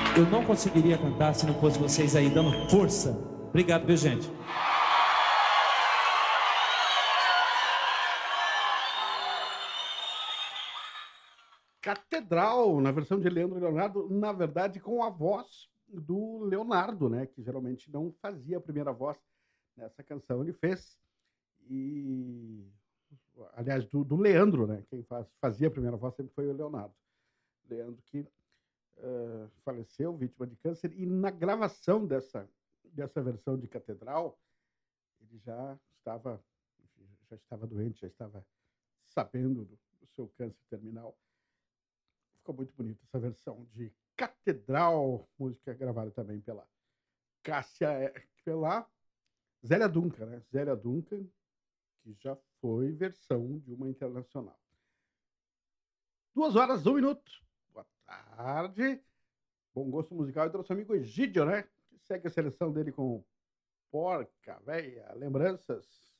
Eu não conseguiria cantar se não fosse vocês aí dando força. Obrigado, viu, gente? Catedral, na versão de Leandro e Leonardo, na verdade com a voz do Leonardo, né, que geralmente não fazia a primeira voz nessa canção, ele fez. E, aliás, do Leandro, né, quem fazia a primeira voz sempre foi o Leonardo. Leandro que faleceu, vítima de câncer, e na gravação dessa versão de Catedral, ele já estava doente, já estava sabendo do seu câncer terminal. Ficou muito bonita essa versão de Catedral, música gravada também pela pela Zélia Duncan, né? Zélia Duncan, que já foi versão de uma internacional. 2 horas, 1 minuto. Boa tarde. Bom gosto musical e do nosso amigo Egídio, né? Que segue a seleção dele com Porca Véia, lembranças.